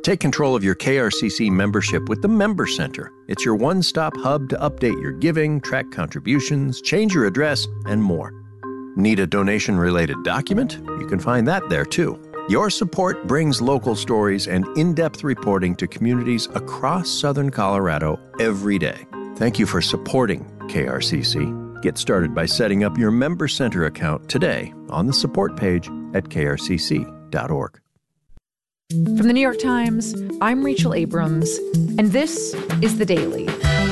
Take control of your KRCC membership with the Member Center. It's your one-stop hub to update your giving, track contributions, change your address, and more. Need a donation-related document? You can find that there, too. Your support brings local stories and in-depth reporting to communities across Southern Colorado every day. Thank you for supporting KRCC. Get started by setting up your Member Center account today on the support page at krcc.org. From the New York Times, I'm Rachel Abrams, and this is The Daily.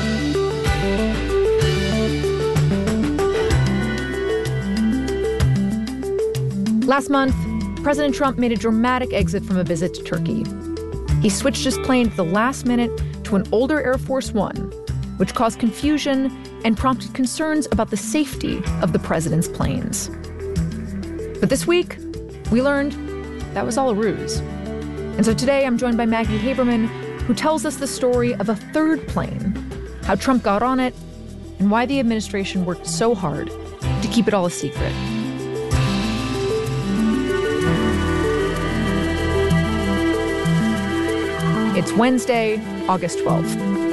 Last month, President Trump made a dramatic exit from a visit to Turkey. He switched his plane at the last minute to an older Air Force One, which caused confusion and prompted concerns about the safety of the president's planes. But this week, we learned that was all a ruse. And so today I'm joined by Maggie Haberman, who tells us the story of a third plane, how Trump got on it, and why the administration worked so hard to keep it all a secret. It's Wednesday, August 12th.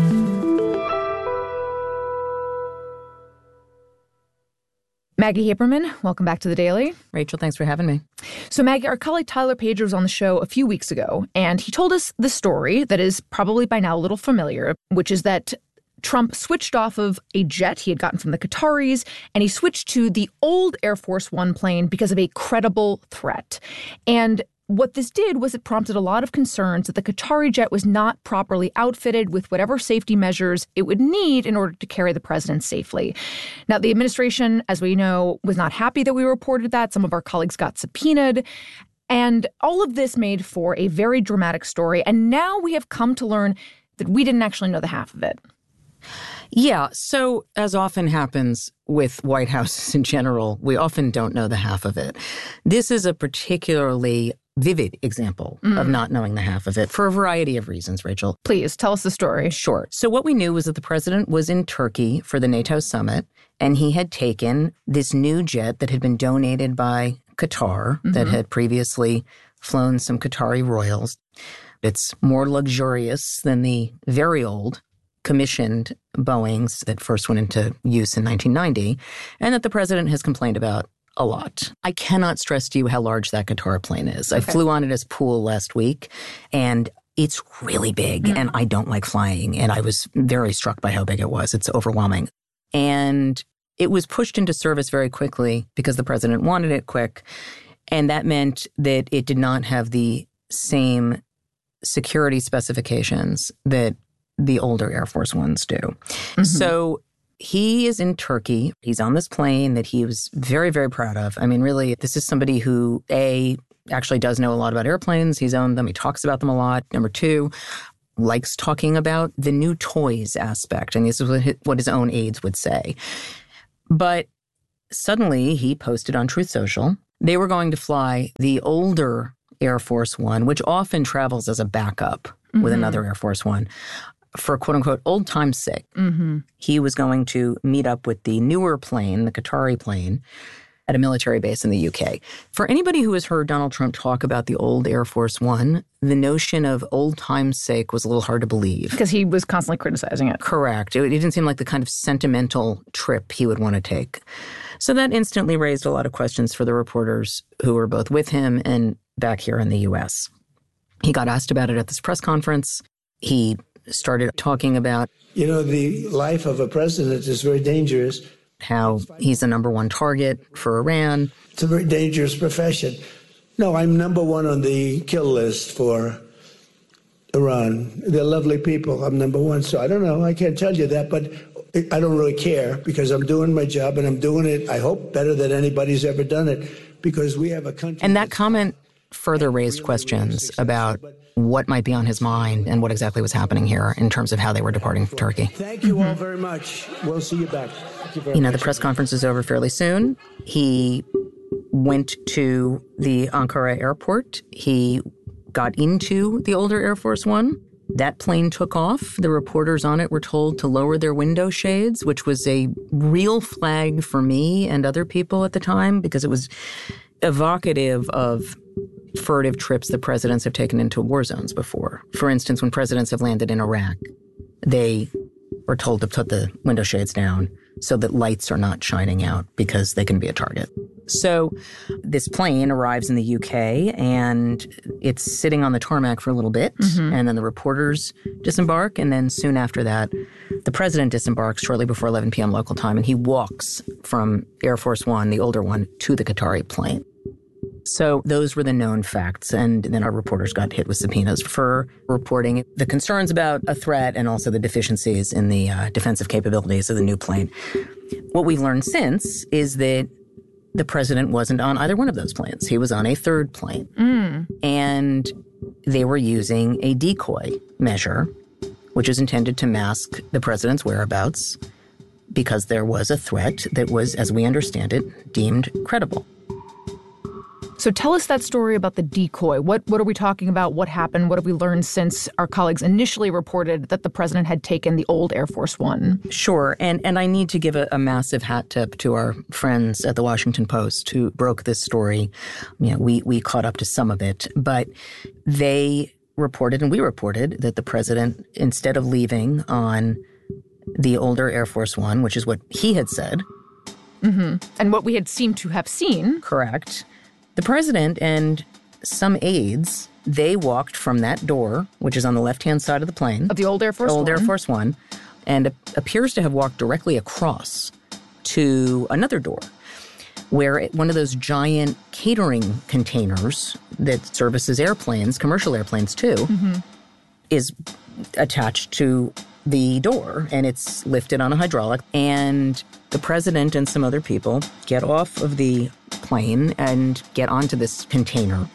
Maggie Haberman, welcome back to The Daily. Rachel, thanks for having me. So Maggie, our colleague Tyler Pager was on the show a few weeks ago, and he told us the story that is probably by now a little familiar, which is that Trump switched off of a jet he had gotten from the Qataris, and he switched to the old Air Force One plane because of a credible threat. And what this did was it prompted a lot of concerns that the Qatari jet was not properly outfitted with whatever safety measures it would need in order to carry the president safely. Now, the administration, as we know, was not happy that we reported that. Some of our colleagues got subpoenaed. And all of this made for a very dramatic story. And now we have come to learn that we didn't actually know the half of it. Yeah. So as often happens with White Houses in general, we often don't know the half of it. This is a particularly vivid example of not knowing the half of it for a variety of reasons, Rachel. Please tell us the story. Sure. So what we knew was that the president was in Turkey for the NATO summit, and he had taken this new jet that had been donated by Qatar that had previously flown some Qatari royals. It's more luxurious than the very old commissioned Boeings that first went into use in 1990, and that the president has complained about a lot. I cannot stress to you how large that Qatar plane is. Okay. I flew on it as Pool last week, and it's really big, and I don't like flying, and I was very struck by how big it was. It's overwhelming. And it was pushed into service very quickly because the president wanted it quick, and that meant that it did not have the same security specifications that the older Air Force Ones do. So he is in Turkey. He's on this plane that he was very, very proud of. I mean, really, this is somebody who, A, actually does know a lot about airplanes. He's owned them. He talks about them a lot. Number two, likes talking about the new toys aspect. And this is what his own aides would say. But suddenly he posted on Truth Social, they were going to fly the older Air Force One, which often travels as a backup with another Air Force One, for quote-unquote old time's sake. He was going to meet up with the newer plane, the Qatari plane, at a military base in the UK. For anybody who has heard Donald Trump talk about the old Air Force One, the notion of old time's sake was a little hard to believe. Because he was constantly criticizing it. Correct. It didn't seem like the kind of sentimental trip he would want to take. So that instantly raised a lot of questions for the reporters who were both with him and back here in the U.S. He got asked about it at this press conference. He started talking about, the life of a president is very dangerous. How he's the number one target for Iran. It's a very dangerous profession. No, I'm number one on the kill list for Iran. They're lovely people. I'm number one. So I don't know. I can't tell you that, but I don't really care because I'm doing my job and I'm doing it, I hope, better than anybody's ever done it because we have a country. And that comment further raised questions about what might be on his mind and what exactly was happening here in terms of how they were departing from Turkey. Thank you all very much. We'll see you back. Thank you very much. The press conference is over fairly soon. He went to the Ankara airport. He got into the older Air Force One. That plane took off. The reporters on it were told to lower their window shades, which was a real flag for me and other people at the time because it was evocative of furtive trips that presidents have taken into war zones before. For instance, when presidents have landed in Iraq, they were told to put the window shades down so that lights are not shining out because they can be a target. So this plane arrives in the UK and it's sitting on the tarmac for a little bit. And then the reporters disembark. And then soon after that, the president disembarks shortly before 11 p.m. local time. And he walks from Air Force One, the older one, to the Qatari plane. So those were the known facts. And then our reporters got hit with subpoenas for reporting the concerns about a threat and also the deficiencies in the defensive capabilities of the new plane. What we've learned since is that the president wasn't on either one of those planes. He was on a third plane. And they were using a decoy measure, which is intended to mask the president's whereabouts because there was a threat that was, as we understand it, deemed credible. So tell us that story about the decoy. What are we talking about? What happened? What have we learned since our colleagues initially reported that the president had taken the old Air Force One? Sure. And I need to give a massive hat tip to our friends at the Washington Post who broke this story. You know, we caught up to some of it, but they reported and we reported that the president, instead of leaving on the older Air Force One, which is what he had said. And what we had seemed to have seen. Correct. The president and some aides, they walked from that door, which is on the left-hand side of the plane. Of the old Air Force One. Old Air Force One. And appears to have walked directly across to another door where one of those giant catering containers that services airplanes, commercial airplanes too, is attached to the door. And it's lifted on a hydraulic. And the president and some other people get off of the plane and get onto this container.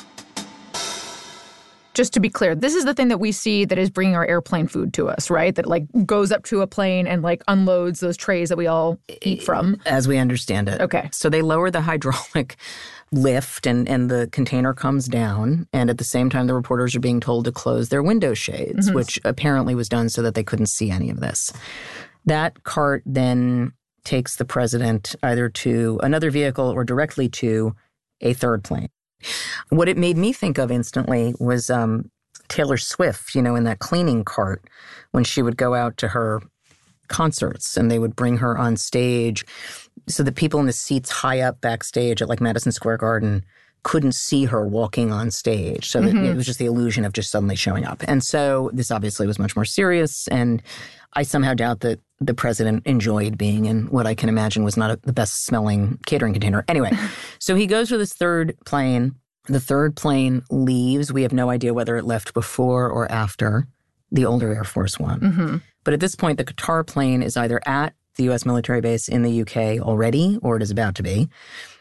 Just to be clear, this is the thing that we see that is bringing our airplane food to us, right? That like goes up to a plane and like unloads those trays that we all eat from. As we understand it. Okay. So they lower the hydraulic lift and the container comes down. And at the same time, the reporters are being told to close their window shades, which apparently was done so that they couldn't see any of this. That cart then takes the president either to another vehicle or directly to a third plane. What it made me think of instantly was Taylor Swift, you know, in that cleaning cart when she would go out to her concerts and they would bring her on stage so that people in the seats high up backstage at like Madison Square Garden couldn't see her walking on stage. So that it was just the illusion of just suddenly showing up. And so this obviously was much more serious. And I somehow doubt that the president enjoyed being in what I can imagine was not the best smelling catering container. Anyway, so he goes for this third plane. The third plane leaves. We have no idea whether it left before or after the older Air Force One. But at this point, the Qatar plane is either at the U.S. military base in the UK already, or it is about to be.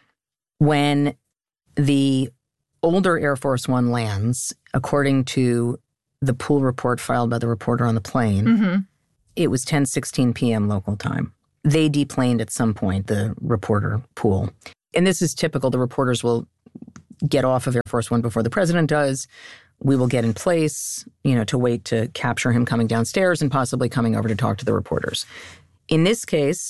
When the older Air Force One lands, according to the pool report filed by the reporter on the plane, it was 10:16 p.m. local time. They deplaned at some point, the reporter pool. And this is typical. The reporters will get off of Air Force One before the president does. We will get in place, you know, to wait to capture him coming downstairs and possibly coming over to talk to the reporters. In this case,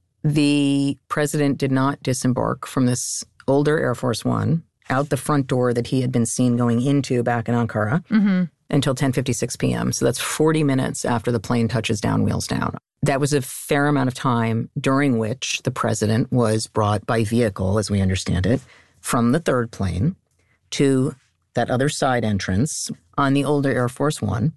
the president did not disembark from this older Air Force One out the front door that he had been seen going into back in Ankara until 10:56 p.m. So that's 40 minutes after the plane touches down, wheels down. That was a fair amount of time during which the president was brought by vehicle, as we understand it, from the third plane to that other side entrance on the older Air Force One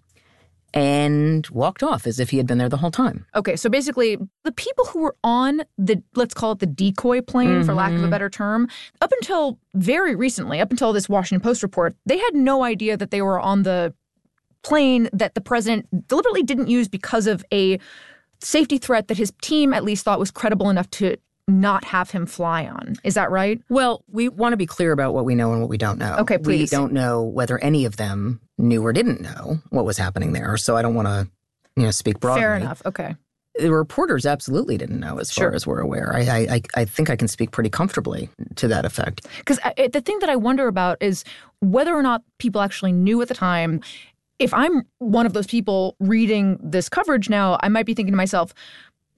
and walked off as if he had been there the whole time. Okay, so basically the people who were on the, let's call it the decoy plane, for lack of a better term, up until very recently, up until this Washington Post report, they had no idea that they were on the plane that the president deliberately didn't use because of a safety threat that his team at least thought was credible enough to not have him fly on. Is that right? Well, we want to be clear about what we know and what we don't know. Okay, please. We don't know whether any of them knew or didn't know what was happening there. So I don't want to, speak broadly. Fair enough. Okay. The reporters absolutely didn't know as far as we're aware. I think I can speak pretty comfortably to that effect. Because the thing that I wonder about is whether or not people actually knew at the time. If I'm one of those people reading this coverage now, I might be thinking to myself,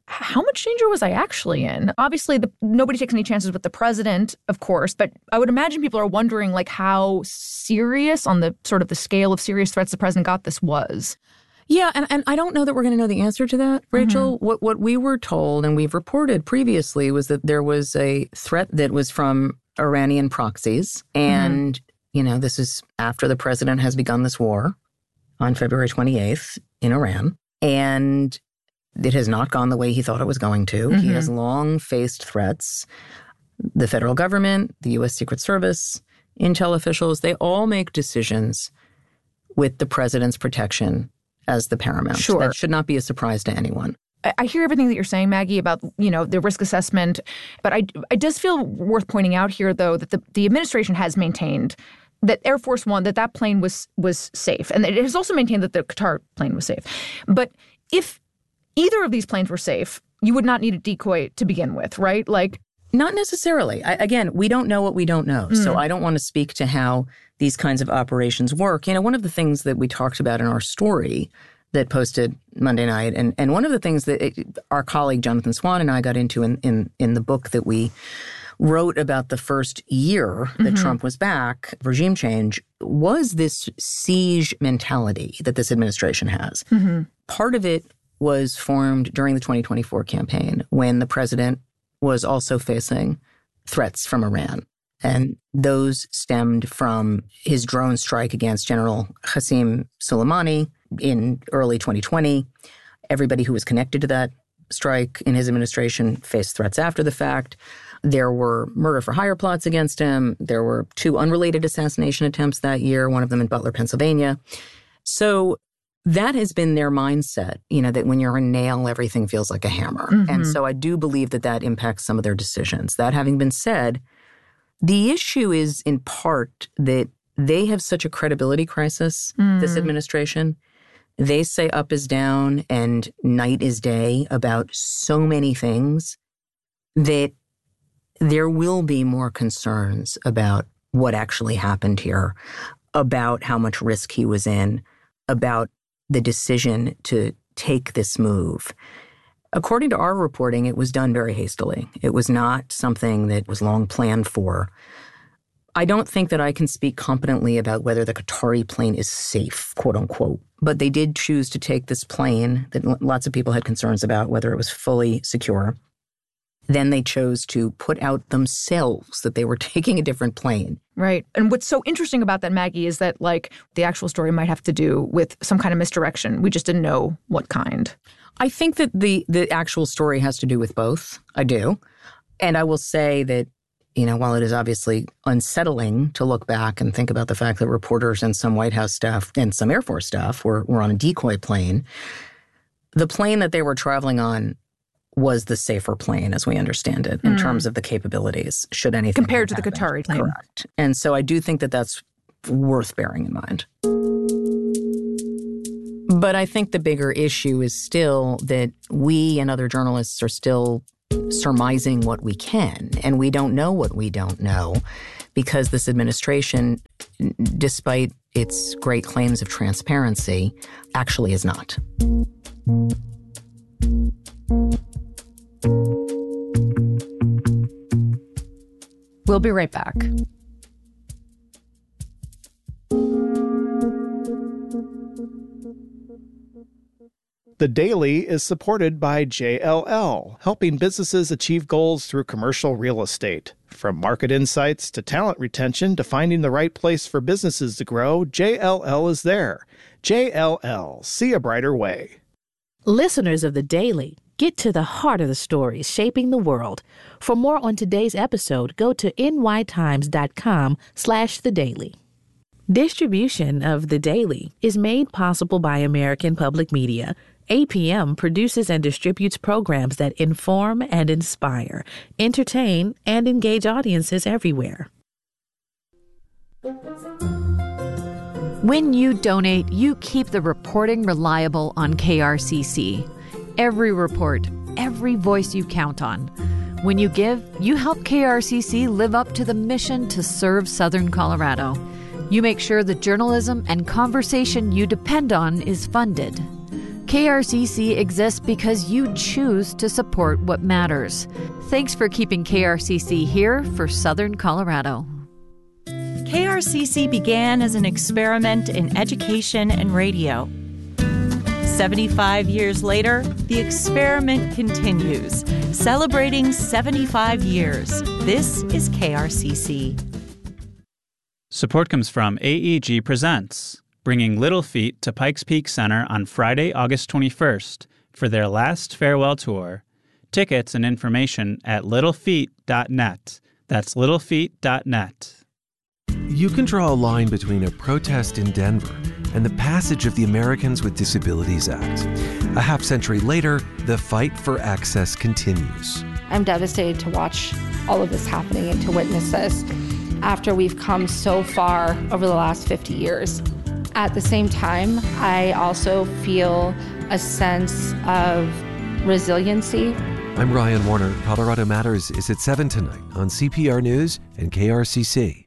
how much danger was I actually in? Obviously, nobody takes any chances with the president, of course, but I would imagine people are wondering like how serious on the sort of the scale of serious threats the president got this was. Yeah, and I don't know that we're going to know the answer to that, Rachel. Mm-hmm. What we were told, and we've reported previously, was that there was a threat that was from Iranian proxies. And, this is after the president has begun this war on February 28th in Iran. And it has not gone the way he thought it was going to. Mm-hmm. He has long faced threats. The federal government, the U.S. Secret Service, intel officials, they all make decisions with the president's protection as the paramount. Sure. That should not be a surprise to anyone. I hear everything that you're saying, Maggie, about, the risk assessment. But it does feel worth pointing out here, though, that the administration has maintained that Air Force One, that plane was safe. And it has also maintained that the Qatar plane was safe. But if either of these planes were safe, you would not need a decoy to begin with, right? Not necessarily. Again, we don't know what we don't know. So I don't want to speak to how these kinds of operations work. One of the things that we talked about in our story that posted Monday night, and one of the things that our colleague Jonathan Swan and I got into in the book that we wrote about the first year that Trump was back, regime change, was this siege mentality that this administration has. Mm-hmm. Part of it was formed during the 2024 campaign when the president was also facing threats from Iran. And those stemmed from his drone strike against General Qasem Soleimani in early 2020. Everybody who was connected to that strike in his administration faced threats after the fact. There were murder-for-hire plots against him. There were 2 unrelated assassination attempts that year, one of them in Butler, Pennsylvania. So that has been their mindset, that when you're a nail, everything feels like a hammer. Mm-hmm. And so I do believe that impacts some of their decisions. That having been said, the issue is in part that they have such a credibility crisis, this administration. They say up is down and night is day about so many things that there will be more concerns about what actually happened here, about how much risk he was in, about the decision to take this move. According to our reporting, it was done very hastily. It was not something that was long planned for. I don't think that I can speak competently about whether the Qatari plane is safe, quote unquote. But they did choose to take this plane that lots of people had concerns about whether it was fully secure. Then they chose to put out themselves that they were taking a different plane. Right. And what's so interesting about that, Maggie, is that the actual story might have to do with some kind of misdirection. We just didn't know what kind. I think that the actual story has to do with both. I do. And I will say that, while it is obviously unsettling to look back and think about the fact that reporters and some White House staff and some Air Force staff were on a decoy plane, the plane that they were traveling on was the safer plane, as we understand it, in terms of the capabilities, should anything compared to the Qatari plane. Correct. And so I do think that that's worth bearing in mind. But I think the bigger issue is still that we and other journalists are still surmising what we can, and we don't know what we don't know because this administration, despite its great claims of transparency, actually is not. We'll be right back. The Daily is supported by JLL, helping businesses achieve goals through commercial real estate. From market insights to talent retention to finding the right place for businesses to grow, JLL is there. JLL, see a brighter way. Listeners of The Daily, get to the heart of the stories shaping the world. For more on today's episode, go to nytimes.com/thedaily. Distribution of The Daily is made possible by American Public Media. APM produces and distributes programs that inform and inspire, entertain, and engage audiences everywhere. When you donate, you keep the reporting reliable on KRCC. Every report, every voice you count on. When you give, you help KRCC live up to the mission to serve Southern Colorado. You make sure the journalism and conversation you depend on is funded. KRCC exists because you choose to support what matters. Thanks for keeping KRCC here for Southern Colorado. KRCC began as an experiment in education and radio. 75 years later, the experiment continues, celebrating 75 years. This is KRCC. Support comes from AEG Presents, bringing Little Feat to Pikes Peak Center on Friday, August 21st for their last farewell tour. Tickets and information at littlefeat.net. That's littlefeat.net. You can draw a line between a protest in Denver and the passage of the Americans with Disabilities Act. A half-century later, the fight for access continues. I'm devastated to watch all of this happening and to witness this after we've come so far over the last 50 years. At the same time, I also feel a sense of resiliency. I'm Ryan Warner. Colorado Matters is at 7 tonight on CPR News and KRCC.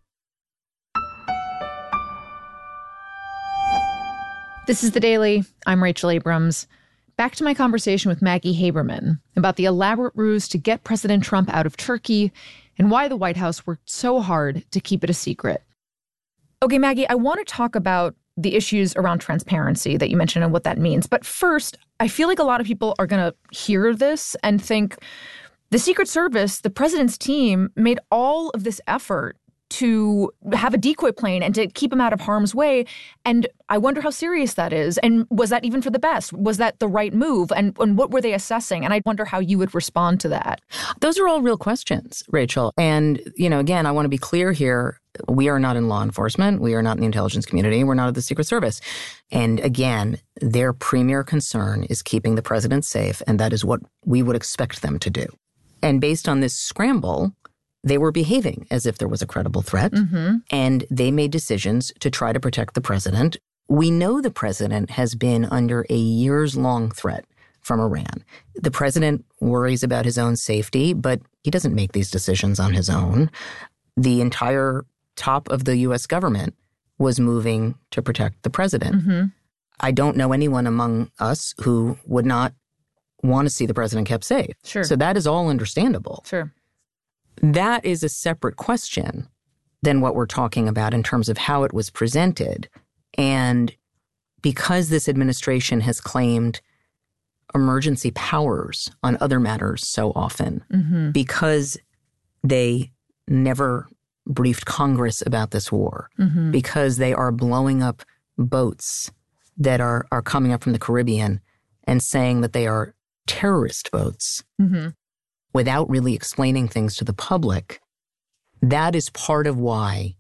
This is The Daily. I'm Rachel Abrams. Back to my conversation with Maggie Haberman about the elaborate ruse to get President Trump out of Turkey and why the White House worked so hard to keep it a secret. Okay, Maggie, I want to talk about the issues around transparency that you mentioned and what that means. But first, I feel like a lot of people are going to hear this and think the Secret Service, the president's team, made all of this effort to have a decoy plane and to keep him out of harm's way. And I wonder how serious that is. And was that even for the best? Was that the right move? And what were they assessing? And I wonder how you would respond to that. Those are all real questions, Rachel. And, again, I want to be clear here. We are not in law enforcement. We are not in the intelligence community. We're not at the Secret Service. And again, their premier concern is keeping the president safe. And that is what we would expect them to do. And based on this scramble, they were behaving as if there was a credible threat, and they made decisions to try to protect the president. We know the president has been under a years-long threat from Iran. The president worries about his own safety, but he doesn't make these decisions on his own. The entire top of the U.S. government was moving to protect the president. I don't know anyone among us who would not want to see the president kept safe. Sure. So that is all understandable. Sure. That is a separate question than what we're talking about in terms of how it was presented. And because this administration has claimed emergency powers on other matters so often, because they never briefed Congress about this war, because they are blowing up boats that are coming up from the Caribbean and saying that they are terrorist boats, without really explaining things to the public, that is part of why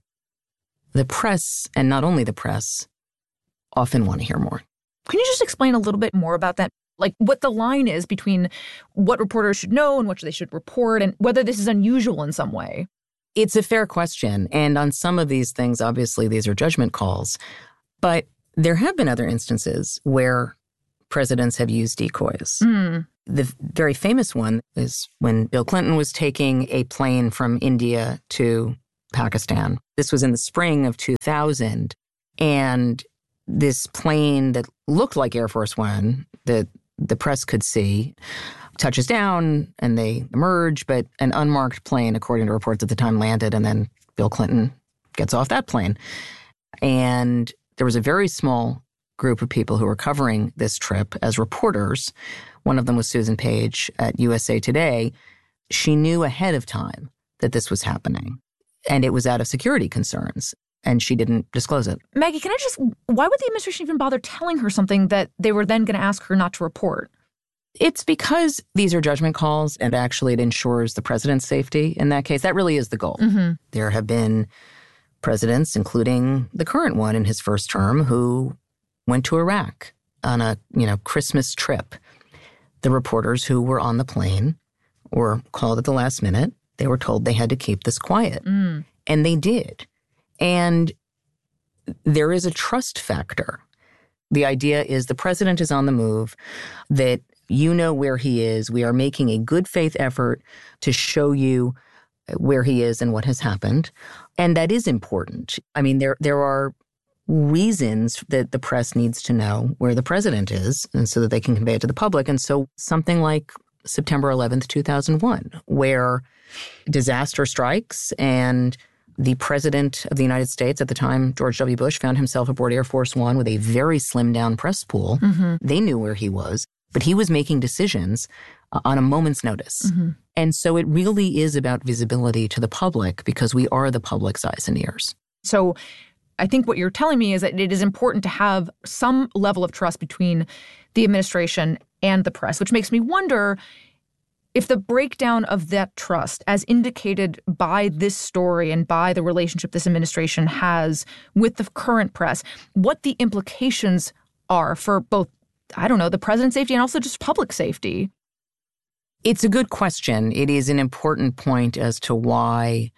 the press, and not only the press, often want to hear more. Can you just explain a little bit more about that? Like what the line is between what reporters should know and what they should report, and whether this is unusual in some way? It's a fair question. And on some of these things, obviously, these are judgment calls. But there have been other instances where presidents have used decoys. The very famous one is when Bill Clinton was taking a plane from India to Pakistan. This was in the spring of 2000. And this plane that looked like Air Force One, that the press could see, touches down and they emerge, but an unmarked plane, according to reports at the time, landed, and then Bill Clinton gets off that plane. And there was a very small group of people who were covering this trip as reporters. One of them was Susan Page at USA Today. She knew ahead of time that this was happening, and it was out of security concerns, and she didn't disclose it. Maggie, why would the administration even bother telling her something that they were then going to ask her not to report? It's because these are judgment calls, and actually it ensures the president's safety in that case. That really is the goal. There have been presidents, including the current one in his first term, who went to Iraq on a, Christmas trip. The reporters who were on the plane were called at the last minute. They were told they had to keep this quiet. And they did. And there is a trust factor. The idea is the president is on the move, that you know where he is. We are making a good faith effort to show you where he is and what has happened. And that is important. I mean, there are reasons that the press needs to know where the president is, and so that they can convey it to the public. And so something like September 11th, 2001, where disaster strikes and the president of the United States at the time, George W. Bush, found himself aboard Air Force One with a very slimmed-down press pool. Mm-hmm. They knew where he was, but he was making decisions on a moment's notice. Mm-hmm. And so it really is about visibility to the public because we are the public's eyes and ears. So I think what you're telling me is that it is important to have some level of trust between the administration and the press, which makes me wonder if the breakdown of that trust, as indicated by this story and by the relationship this administration has with the current press, what the implications are for both, I don't know, the president's safety and also just public safety. It's a good question. It is an important point as to why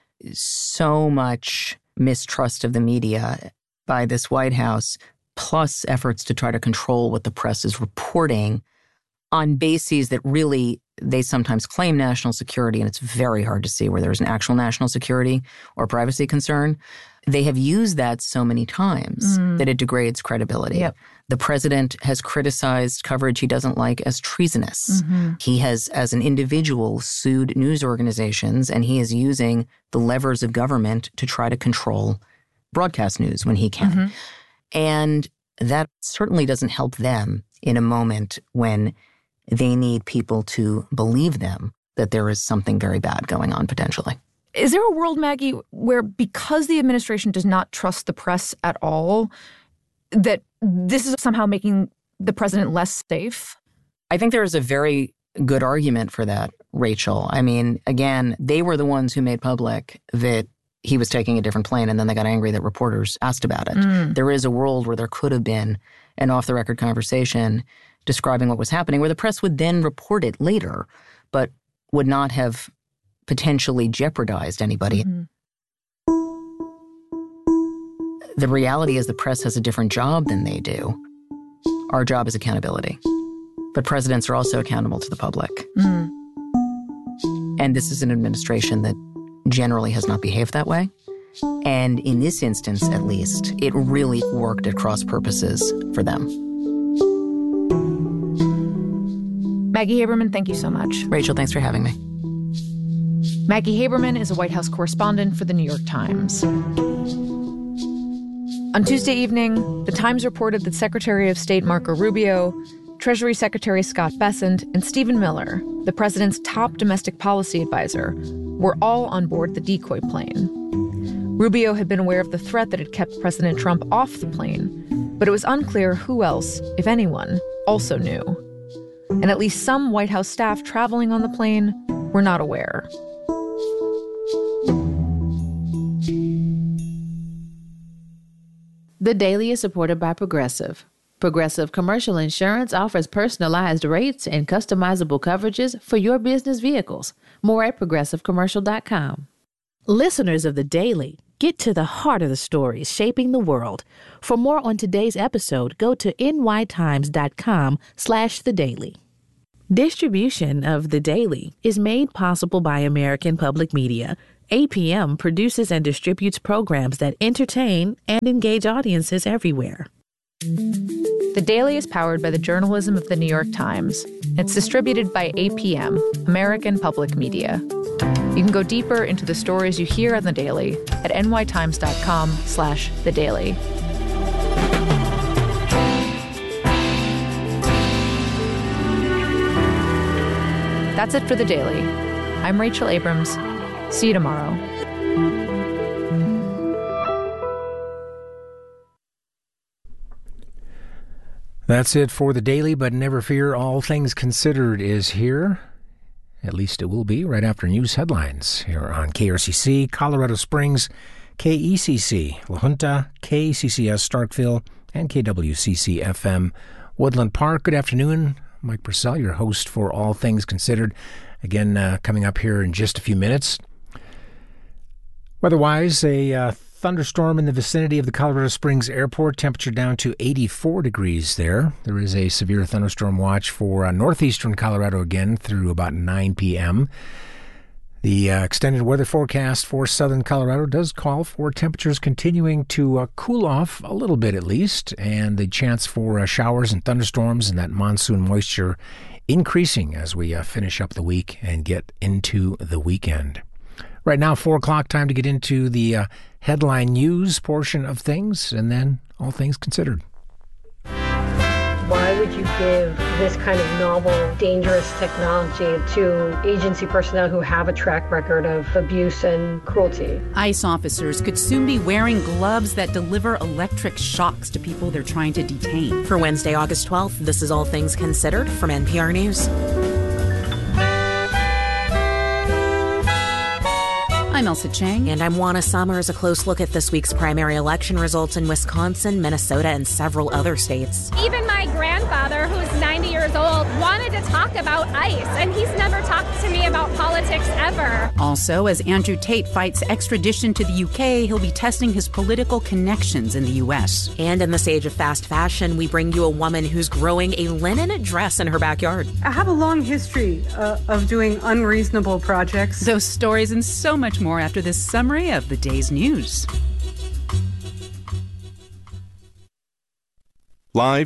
so much mistrust of the media by this White House, plus efforts to try to control what the press is reporting on bases that really, they sometimes claim national security, and it's very hard to see where there's an actual national security or privacy concern. They have used that so many times that it degrades credibility. Yep. The president has criticized coverage he doesn't like as treasonous. Mm-hmm. He has, as an individual, sued news organizations, and he is using the levers of government to try to control broadcast news when he can. Mm-hmm. And that certainly doesn't help them in a moment when they need people to believe them that there is something very bad going on potentially. Is there a world, Maggie, where because the administration does not trust the press at all, that this is somehow making the president less safe? I think there is a very good argument for that, Rachel. I mean, again, they were the ones who made public that he was taking a different plane, and then they got angry that reporters asked about it. There is a world where there could have been an off-the-record conversation describing what was happening, where the press would then report it later, but would not have potentially jeopardized anybody. Mm-hmm. The reality is the press has a different job than they do. Our job is accountability. But presidents are also accountable to the public. And this is an administration that generally has not behaved that way. And in this instance, at least, it really worked at cross purposes for them. Maggie Haberman, thank you so much. Rachel, thanks for having me. Maggie Haberman is a White House correspondent for The New York Times. On Tuesday evening, The Times reported that Secretary of State Marco Rubio, Treasury Secretary Scott Bessent, and Stephen Miller, the president's top domestic policy advisor, were all on board the decoy plane. Rubio had been aware of the threat that had kept President Trump off the plane, but it was unclear who else, if anyone, also knew. And at least some White House staff traveling on the plane were not aware. The Daily is supported by Progressive. Progressive Commercial Insurance offers personalized rates and customizable coverages for your business vehicles. More at progressivecommercial.com. Listeners of The Daily, get to the heart of the stories shaping the world. For more on today's episode, go to nytimes.com/thedaily. Distribution of The Daily is made possible by American Public Media. APM produces and distributes programs that entertain and engage audiences everywhere. The Daily is powered by the journalism of The New York Times. It's distributed by APM, American Public Media. You can go deeper into the stories you hear on The Daily at nytimes.com/thedaily. That's it for The Daily. I'm Rachel Abrams. See you tomorrow. That's it for The Daily, but never fear, All Things Considered is here. At least it will be right after news headlines here on KRCC, Colorado Springs, KECC, La Junta, KCCS Starkville, and KWCC-FM Woodland Park. Good afternoon. Mike Purcell, your host for All Things Considered. Again, coming up here in just a few minutes. Weather-wise, a thunderstorm in the vicinity of the Colorado Springs Airport, temperature down to 84 degrees there. There is a severe thunderstorm watch for northeastern Colorado again through about 9 p.m. The extended weather forecast for southern Colorado does call for temperatures continuing to cool off a little bit at least, and the chance for showers and thunderstorms and that monsoon moisture increasing as we finish up the week and get into the weekend. Right now, 4 o'clock, time to get into the headline news portion of things, and then all things considered. Why would you give this kind of novel, dangerous technology to agency personnel who have a track record of abuse and cruelty? ICE officers could soon be wearing gloves that deliver electric shocks to people they're trying to detain. For Wednesday, August 12th, this is All Things Considered from NPR News. I'm Elsa Chang. And I'm Juana Summers. A close look at this week's primary election results in Wisconsin, Minnesota, and several other states. Even my grandfather, who's 90 years old, wanted to talk about ICE, and he's never talked to me about politics ever. Also, as Andrew Tate fights extradition to the UK, he'll be testing his political connections in the U.S. And in this age of fast fashion, we bring you a woman who's growing a linen dress in her backyard. I have a long history of doing unreasonable projects. Those stories and so much more after this summary of the day's news. Live